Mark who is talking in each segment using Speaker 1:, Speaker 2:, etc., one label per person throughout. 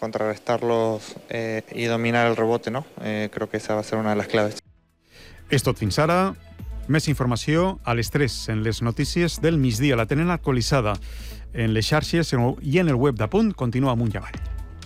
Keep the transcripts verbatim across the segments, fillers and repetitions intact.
Speaker 1: contrarrestarlos eh, y dominar el rebote, ¿no? Eh, creo que esa va a ser una de las claves.
Speaker 2: És tot fins ara. Més informació a les tres en les notícies del migdia. La tenen actualitzada en les xarxes i en el web d'Apunt. Continua amunt i avall.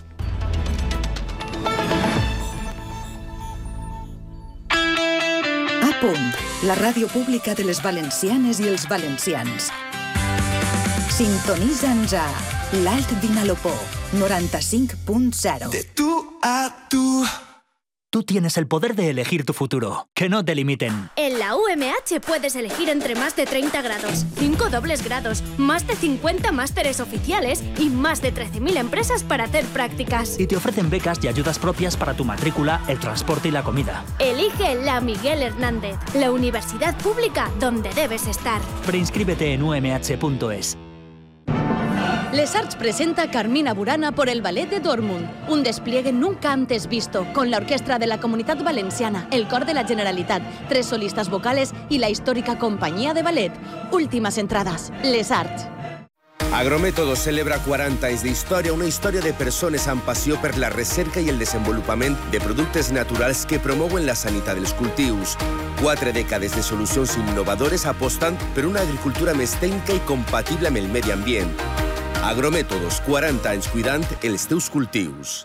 Speaker 3: Apunt, la ràdio pública de les valencianes i els valencians. Sintonitza'ns a l'Alt Vinalopó, noranta-cinc punt zero.
Speaker 4: De tú a tú.
Speaker 5: Tú tienes el poder de elegir tu futuro. Que no te limiten.
Speaker 6: En la U M H puedes elegir entre más de treinta grados, cinco dobles grados, más de cincuenta másteres oficiales y más de trece mil empresas para hacer prácticas.
Speaker 5: Y te ofrecen becas y ayudas propias para tu matrícula, el transporte y la comida.
Speaker 6: Elige la Miguel Hernández, la universidad pública donde debes estar.
Speaker 5: Preinscríbete en u m h punto es.
Speaker 7: Les Arts presenta Carmina Burana por el Ballet de Dortmund, un despliegue nunca antes visto, con la orquestra de la Comunitat Valenciana, el Cor de la Generalitat, tres solistas vocales y la histórica Compañía de Ballet. Últimas entradas. Les Arts.
Speaker 8: Agrométodos celebra quaranta anys d'història, una història de persones amb passió per la recerca i el desenvolupament de productes naturals que promouen la sanitat dels cultius. Quatre dècades de solucions innovadores apostant per una agricultura més tècnica i compatible amb el medi ambient. Agrométodos, quaranta anys cuidant els teus cultius.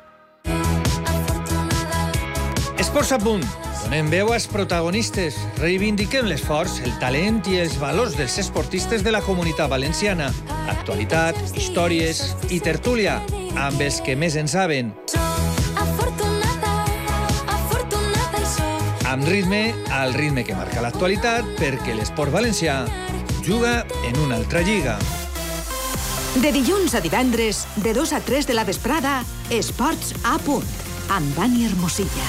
Speaker 9: Esports a punt. Donem veu als protagonistes. Reivindiquem l'esforç, el talent i els valors dels esportistes de la Comunitat Valenciana. Actualitat, històries i tertúlia, amb els que més en saben. Amb ritme, al ritme que marca l'actualitat, perquè l'esport valencià juga en una altra lliga.
Speaker 3: De dilluns a divendres, de dos a tres de la vesprada, Esports a punt, amb Dani Hermosilla.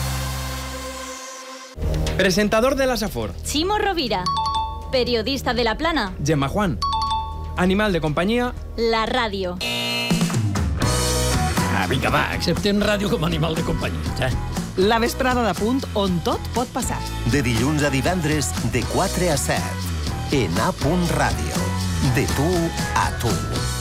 Speaker 10: Presentador de la Safor.
Speaker 11: Chimo Rovira. Periodista de La Plana.
Speaker 10: Gemma Juan. Animal de companyia.
Speaker 11: La ràdio.
Speaker 12: Ah, vinga, va, acceptem ràdio com a animal de companyia. Eh?
Speaker 13: La vesprada de punt on tot pot passar.
Speaker 14: De dilluns a divendres, de quatre a set. En A Punt Ràdio. De tu a tu.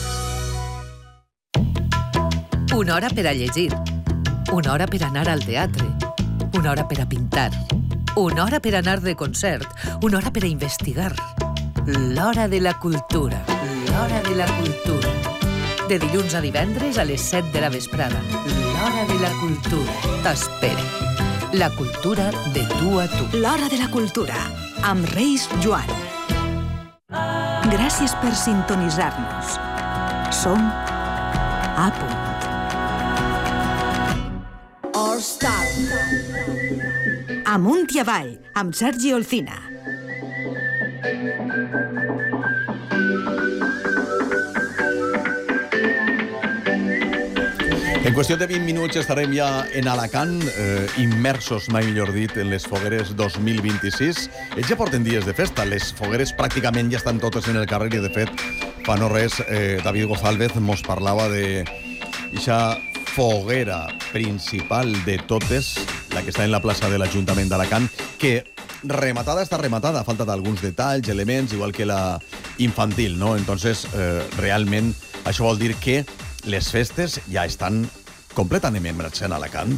Speaker 15: Una hora per a llegir. Una hora per anar al teatre. Una hora per a pintar. Una hora per anar de concert. Una hora per a investigar. L'hora de la cultura. L'hora de la cultura. De dilluns a divendres a les set de la vesprada. L'hora de la cultura. T'espera. La cultura de tu a tu.
Speaker 3: L'hora de la cultura, amb Reis Joan. Gràcies per sintonitzar-nos. Som A Punt. All Star. Amunt i avall, amb Sergi Olcina.
Speaker 16: En qüestió de vint minuts estarem ja en Alacant, eh, immersos, mai millor dit, en les fogueres dos mil vint-i-sis. Ells ja porten dies de festa, les fogueres pràcticament ja estan totes en el carrer i, de fet, fa no res, eh, David González mos parlava de aquesta foguera principal de totes, la que està en la plaça de l'Ajuntament d'Alacant, que rematada està rematada, falta d'alguns detalls, elements, igual que la infantil, ¿no? Entonces, eh, realment, això vol dir que les festes ja estan completament en marxa en Alacant.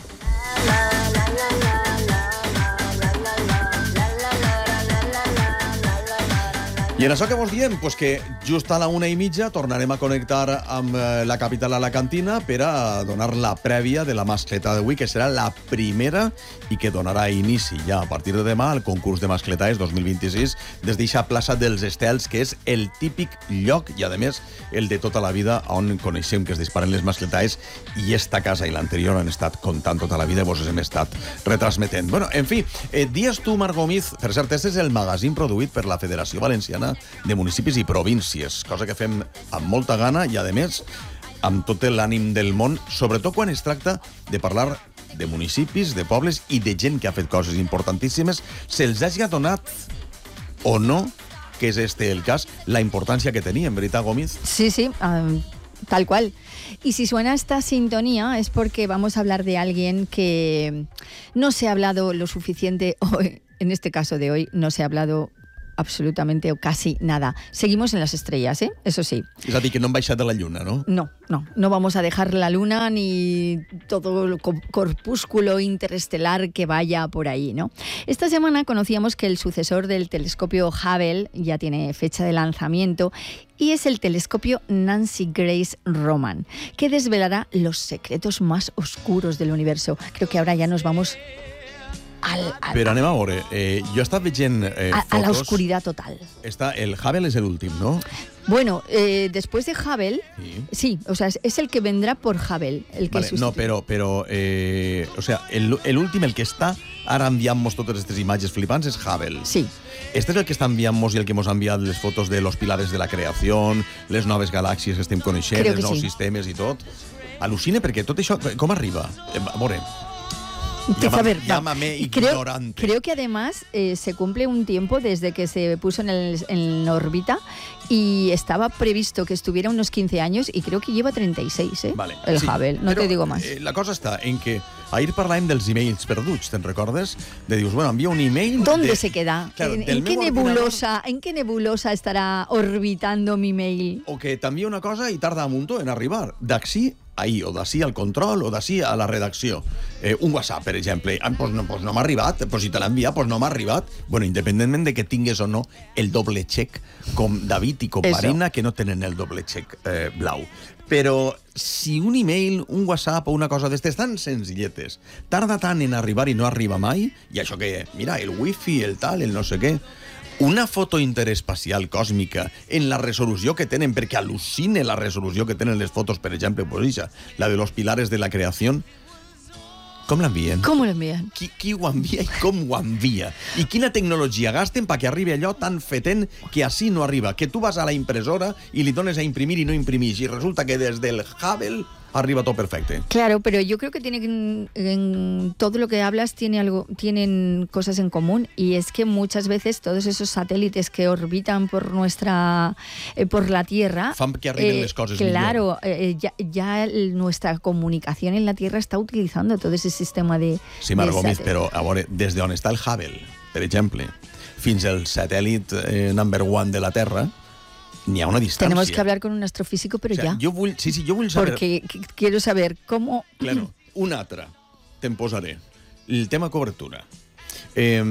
Speaker 16: I en això que vos diem? Pues que just a la una i mitja tornarem a connectar amb la capital alacantina per a donar la prèvia de la mascleta d'avui, que serà la primera i que donarà inici ja a partir de demà al concurs de mascletaes dos mil vint-i-sis des d'eixa plaça dels Estels, que és el típic lloc i, a més, el de tota la vida on coneixem que es disparen les mascletaes, i esta casa i l'anterior han estat comptant tota la vida i vos hem estat retransmetent. Bueno, en fi, eh, dies tu, Marc Gómez, per cert, este és el magazín produït per la Federació Valenciana de Municipis i Províncies, cosa que fem amb molta gana i, a més, amb tot l'ànim del món, sobretot quan es tracta de parlar de municipis, de pobles i de gent que ha fet coses importantíssimes, se'ls hagi donat o no, que és este el cas, la importància que tenia, en veritat, Gómez?
Speaker 17: Sí, sí, um, tal cual. Y si suena esta sintonía es porque vamos a hablar de alguien que no se ha hablado lo suficiente hoy, en este caso de hoy, no se ha hablado absolutamente o casi nada. Seguimos en las estrellas, ¿eh? Eso sí.
Speaker 16: És a dir, que no hem baixat de la Lluna, ¿no?
Speaker 17: No, no, no vamos a dejar la Luna ni todo el corpúsculo interestelar que vaya por ahí, ¿no? Esta semana conocíamos que el sucesor del telescopio Hubble ya tiene fecha de lanzamiento y es el telescopio Nancy Grace Roman, que desvelará los secretos más oscuros del universo. Creo que ahora ya nos vamos al, al,
Speaker 16: Però anem a veure, eh, jo he estat veient eh,
Speaker 17: a,
Speaker 16: fotos...
Speaker 17: a la oscuridad total.
Speaker 16: Està, el Hubble és l'últim, ¿no?
Speaker 17: Bueno, eh, después de Hubble,
Speaker 16: sí.
Speaker 17: sí, o sea, es, es el que vendrá por Hubble. El que
Speaker 16: vale, no, però, però eh, o sea, l'últim, el que està ara enviant-nos totes aquestes imatges flipants és Hubble.
Speaker 17: Sí.
Speaker 16: Este és el que està enviant-nos i el que ens ha enviat les fotos de los pilares de la creació, les noves galàxies que estem coneixent, els nous sí. sistemes i tot. Al·lucina perquè tot això, com arriba? A veure...
Speaker 17: Llama, a ver,
Speaker 16: llámame ignorante.
Speaker 17: Creo, creo que además eh, se cumple un tiempo desde que se puso en, el, en órbita y estaba previsto que estuviera unos quince años y creo que lleva treinta y seis, ¿eh?
Speaker 16: Vale,
Speaker 17: el
Speaker 16: sí,
Speaker 17: Hubble, no
Speaker 16: però,
Speaker 17: te digo más.
Speaker 16: Eh, la cosa està en que ahir parlàvem dels emails perduts, te'n recordes? De dius, bueno, envia un email...
Speaker 17: ¿Dónde
Speaker 16: de,
Speaker 17: se queda?
Speaker 16: Claro,
Speaker 17: ¿En, ¿en, qué nebulosa, ¿En qué nebulosa estará orbitando mi mail?
Speaker 16: O que t'envia una cosa i tarda un muntó en arribar. D'ací ahir, o d'ací al control, o d'ací a la redacció. Eh, un WhatsApp, per exemple. Ah, pues no, pues no m'ha arribat. Pues si te l'ha enviat, pues no m'ha arribat. Bueno, independentment de que tingues o no el doble check, com David i com
Speaker 17: Eso.
Speaker 16: Marina, que no tenen el doble check eh, blau. Però si un email, un WhatsApp o una cosa d'estes tan senzilletes tarda tant en arribar i no arriba mai, i això que, mira, el wifi, el tal, el no sé què, una foto interespacial còsmica en la resolució que tenen, perquè al·lucine la resolució que tenen les fotos, per exemple, pues ixa, la de los pilares de la creació, com l'envien?
Speaker 17: Com l'envien?
Speaker 16: Qui, qui ho envia i com ho envia? I quina tecnologia gasten perquè arribi allò tan fetent que així no arriba? Que tu vas a la impressora i li dones a imprimir i no imprimís, i resulta que des del Hubble arriba todo perfecto.
Speaker 17: Claro, pero yo creo que tiene en, en todo lo que hablas tiene algo, tienen cosas en común, y es que muchas veces todos esos satélites que orbitan por nuestra eh, por la Tierra
Speaker 16: fan que arriben eh, les coses
Speaker 17: claro, eh, ya, ya nuestra comunicación en la Tierra está utilizando todo ese sistema de
Speaker 16: Sí, Margot Gómez, però a veure, des d'on està el Hubble, per exemple, fins al satèl·lit eh, number one de la Terra, ni a una distancia.
Speaker 17: Tenemos que hablar con un astrofísico, pero
Speaker 16: o sea,
Speaker 17: ya.
Speaker 16: Yo vull, sí, sí, yo vull saber...
Speaker 17: Porque quiero saber cómo...
Speaker 16: Claro, un altre. Te'n posaré. El tema cobertura. Eh,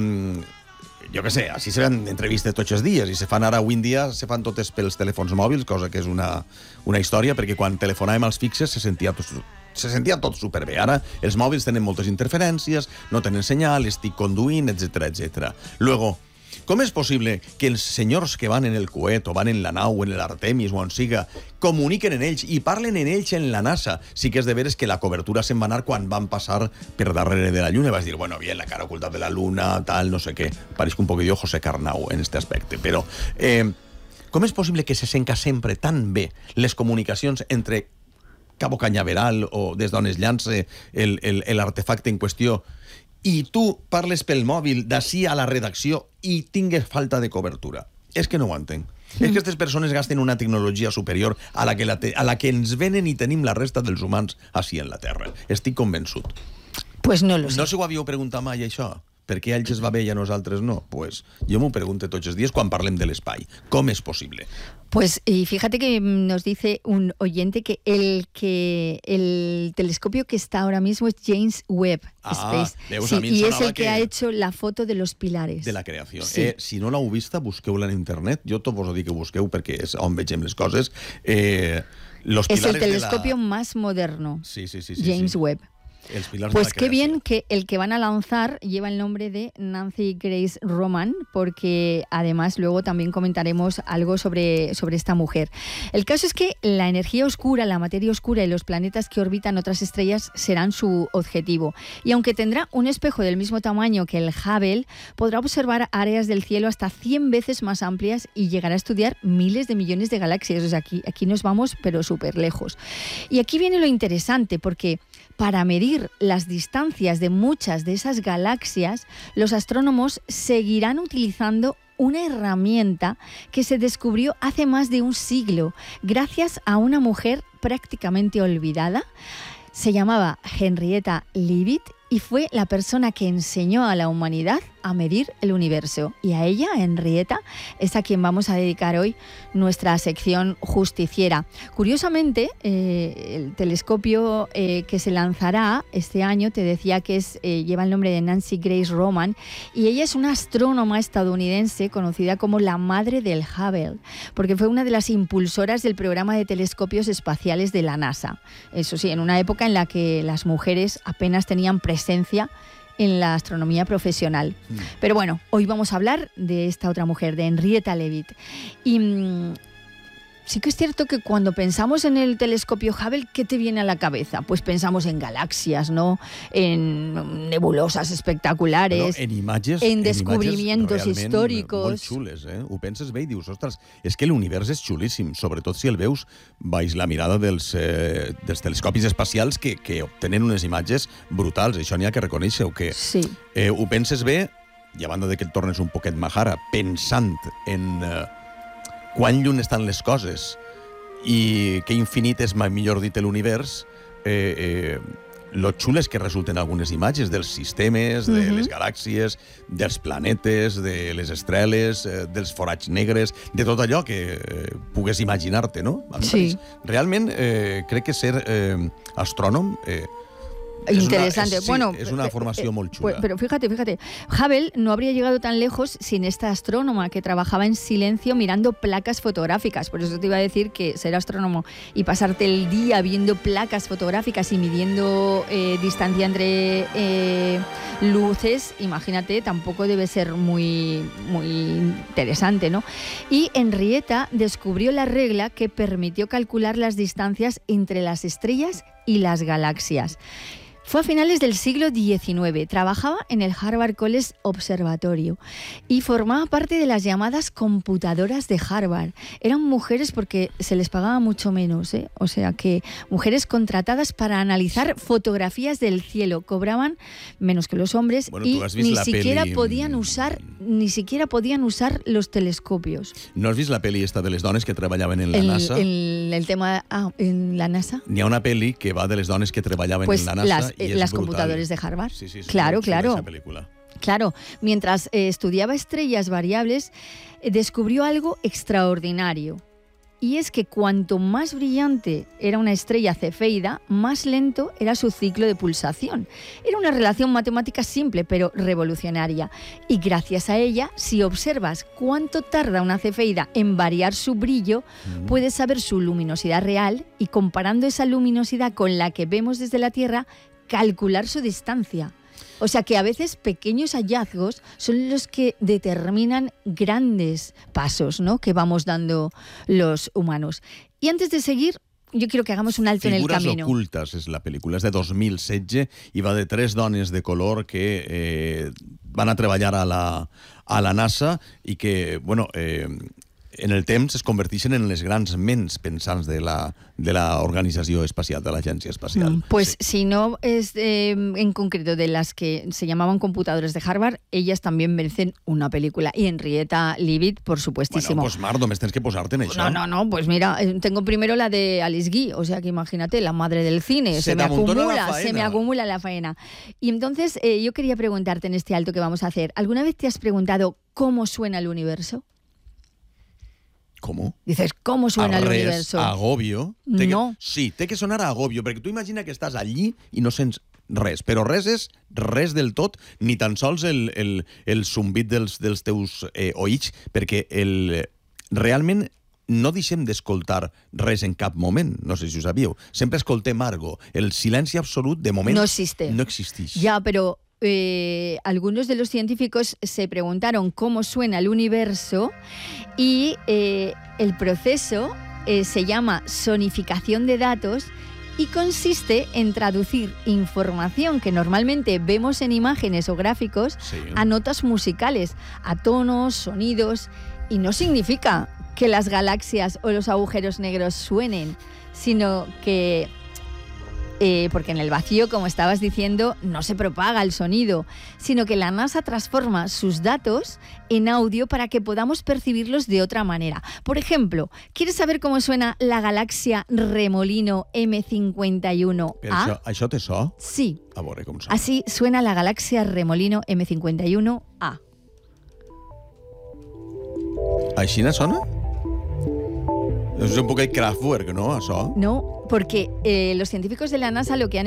Speaker 16: jo què sé, així se fan entrevistes tots els dies, i se fan ara, avui en dia, se fan totes pels telèfons mòbils, cosa que és una, una història, perquè quan telefonàvem als fixes se sentia tot, se sentia tot superbé. Ara els mòbils tenen moltes interferències, no tenen senyal, estic conduint, etcètera, etcètera. Luego, com és possible que els senyors que van en el coet o van en la nau, en l'Artemis o on siga, comuniquen en ells i parlen en ells en la NASA? Sí que és de veres que la cobertura se'n va anar quan van passar per darrere de la Lluna. Vas dir, bueno, bien, la cara oculta de la Luna, tal, no sé què. Pareix un poquillo José Carnau en este aspecte. Però eh, com és possible que se senca sempre tan bé les comunicacions entre Cabo Cañaveral o des d'on es llança l'artefacte en qüestió, i tu parles pel mòbil d'ací a la redacció i tingues falta de cobertura? És que no ho entenc. Mm. És que aquestes persones gasten una tecnologia superior a la, que la te, a la que ens venen i tenim la resta dels humans així en la Terra. Estic convençut.
Speaker 17: Pues no lo sé.
Speaker 16: No se ho havíeu preguntat mai, això? Per què a ells es va bé i a nosaltres no? Pues jo m'ho pregunto tots els dies quan parlem de l'espai. Com és possible?
Speaker 17: Pues y fíjate que nos dice un oyente que el que el telescopio que está ahora mismo es James Webb
Speaker 16: ah,
Speaker 17: Space.
Speaker 16: Veus,
Speaker 17: sí, y es el que,
Speaker 16: que
Speaker 17: ha hecho la foto de los pilares.
Speaker 16: De la creació.
Speaker 17: Sí.
Speaker 16: Eh, si no l'heu vista, busqueu-la en internet. Jo tot vos ho dic que busqueu perquè és on vegem les coses. Eh, los
Speaker 17: es el
Speaker 16: pilares
Speaker 17: telescopio
Speaker 16: de la...
Speaker 17: más moderno.
Speaker 16: Sí, sí, sí, sí,
Speaker 17: James
Speaker 16: sí.
Speaker 17: Webb.
Speaker 16: Pues
Speaker 17: qué bien que el que van a lanzar lleva el nombre de Nancy Grace Roman, porque además luego también comentaremos algo sobre, sobre esta mujer. El caso es que la energía oscura, la materia oscura y los planetas que orbitan otras estrellas serán su objetivo. Y aunque tendrá un espejo del mismo tamaño que el Hubble, podrá observar áreas del cielo hasta cien veces más amplias y llegará a estudiar miles de millones de galaxias. O sea, aquí, aquí nos vamos, pero súper lejos. Y aquí viene lo interesante, porque para medir las distancias de muchas de esas galaxias, los astrónomos seguirán utilizando una herramienta que se descubrió hace más de un siglo, gracias a una mujer prácticamente olvidada. Se llamaba Henrietta Leavitt y fue la persona que enseñó a la humanidad a medir el universo. Y a ella, Henrietta, es a quien vamos a dedicar hoy nuestra sección justiciera. Curiosamente, eh, el telescopio eh, que se lanzará este año, te decía que es, eh, lleva el nombre de Nancy Grace Roman, y ella es una astrónoma estadounidense conocida como la madre del Hubble, porque fue una de las impulsoras del programa de telescopios espaciales de la NASA. Eso sí, en una época en la que las mujeres apenas tenían presencia en la astronomía profesional. Mm. Pero bueno, hoy vamos a hablar de esta otra mujer, de Henrietta Leavitt. Y mmm, sí que es cierto que cuando pensamos en el telescopio Hubble, ¿qué te viene a la cabeza? Pues pensamos en galaxias, ¿no? En nebulosas espectaculares,
Speaker 16: bueno, en imatges,
Speaker 17: en descubrimientos
Speaker 16: en
Speaker 17: històricos.
Speaker 16: Molt xules, eh? Ho penses bé i dius, ostres, és que l'univers és xulíssim, sobretot si el veus baix la mirada dels, eh, dels telescopis espacials que, que obtenen unes imatges brutals. Això n'hi ha que reconèixer-ho. Que,
Speaker 17: sí.
Speaker 16: eh, ho penses bé, i a banda de que et tornes un poquet majara, pensant en... Eh, quan lluny estan les coses i que infinit és, millor dit, l'univers, eh, eh, lo xules que resulten algunes imatges dels sistemes, de uh-huh. les galàxies, dels planetes, de les estreles, eh, dels forats negres, de tot allò que eh, pugues imaginar-te, no?
Speaker 17: Sí.
Speaker 16: Realment, eh, crec que ser eh, astrònom... Eh,
Speaker 17: Interesante.
Speaker 16: Es una, es,
Speaker 17: bueno,
Speaker 16: sí, es una formación muy chula.
Speaker 17: Pues, pero fíjate, fíjate, Hubble no habría llegado tan lejos sin esta astrónoma que trabajaba en silencio mirando placas fotográficas. Por eso te iba a decir que ser astrónomo y pasarte el día viendo placas fotográficas y midiendo eh, distancia entre eh, luces, imagínate, tampoco debe ser muy, muy interesante, ¿no? Y Henrietta descubrió la regla que permitió calcular las distancias entre las estrellas y las galaxias. Fue a finales del siglo diecinueve, trabajaba en el Harvard College Observatorio y formaba parte de las llamadas computadoras de Harvard. Eran mujeres porque se les pagaba mucho menos, ¿eh? O sea que mujeres contratadas para analizar fotografías del cielo, cobraban menos que los hombres
Speaker 16: bueno,
Speaker 17: y ni siquiera
Speaker 16: peli...
Speaker 17: podían usar ni siquiera podían usar los telescopios.
Speaker 16: ¿No has visto la peli esta de les dones que treballaven en la
Speaker 17: el,
Speaker 16: NASA?
Speaker 17: El, el tema ah, en la NASA.
Speaker 16: N'hi ha una peli que va de les dones que treballaven
Speaker 17: pues
Speaker 16: en la NASA.
Speaker 17: Las,
Speaker 16: y
Speaker 17: las
Speaker 16: es
Speaker 17: computadoras de Harvard.
Speaker 16: Sí, sí,
Speaker 17: claro, claro.
Speaker 16: Esa película.
Speaker 17: Claro, mientras eh, estudiaba estrellas variables, eh, descubrió algo extraordinario. Y es que cuanto más brillante era una estrella cefeida, más lento era su ciclo de pulsación. Era una relación matemática simple, pero revolucionaria. Y gracias a ella, si observas cuánto tarda una cefeida en variar su brillo, mm. puedes saber su luminosidad real y, comparando esa luminosidad con la que vemos desde la Tierra, calcular su distancia. O sea que a veces pequeños hallazgos son los que determinan grandes pasos, ¿no?, que vamos dando los humanos. Y antes de seguir, yo quiero que hagamos un alto
Speaker 16: Figures
Speaker 17: en el camino.
Speaker 16: Figures ocultes és la pel·lícula, és de dos mil setze i va de tres dones de color que eh, van a treballar a la, a la NASA i que, bueno... Eh, en el temps es converteixen en les grans ments pensants de la, de la Organización Espacial, de la Agencia Espacial.
Speaker 17: Mm, pues
Speaker 16: sí.
Speaker 17: Si no es eh, en concreto de las que se llamaban computadores de Harvard, ellas también merecen una película. Y Henrietta Leavitt, por supuestísimo.
Speaker 16: Bueno, pues Mar, només tens que posar-te en això.
Speaker 17: No, no, no, pues mira, tengo primero la de Alice Guy, o sea que imagínate, la madre del cine, se,
Speaker 16: se
Speaker 17: me acumula,
Speaker 16: se
Speaker 17: me acumula la faena. Y entonces eh, yo quería preguntarte en este alto que vamos a hacer, ¿alguna vez te has preguntado cómo suena el universo?
Speaker 16: ¿Cómo?
Speaker 17: Dices, ¿cómo suena
Speaker 16: a
Speaker 17: el
Speaker 16: res,
Speaker 17: universo?
Speaker 16: Agobio.
Speaker 17: Té
Speaker 16: no. Que, sí, té que sonar a agobio, perquè tu imagina que estàs allí i no sents res, però res és res del tot, ni tan sols el, el, el zumbit dels, dels teus eh, oïts, perquè el, realment no deixem d'escoltar res en cap moment, no sé si ho sabíeu. Sempre escoltem algo. El silenci absolut, de moment,
Speaker 17: no existe.
Speaker 16: No existeix.
Speaker 17: Ja, però Eh, algunos de los científicos se preguntaron cómo suena el universo y eh, el proceso eh, se llama sonificación de datos y consiste en traducir información que normalmente vemos en imágenes o gráficos sí. a notas musicales, a tonos, sonidos, y no significa que las galaxias o los agujeros negros suenen, sino que eh, porque en el vacío, como estabas diciendo, no se propaga el sonido, sino que la NASA transforma sus datos en audio para que podamos percibirlos de otra manera. Por ejemplo, ¿quieres saber cómo suena la galaxia Remolino eme cincuenta y uno A?
Speaker 16: Això, això té so?
Speaker 17: Sí.
Speaker 16: A veure com sona.
Speaker 17: Así suena la galaxia Remolino eme cincuenta y uno A.
Speaker 16: Així no sona? És un poc el Kraftwerk, no, això?
Speaker 17: No, porque eh, los científicos de la NASA lo que han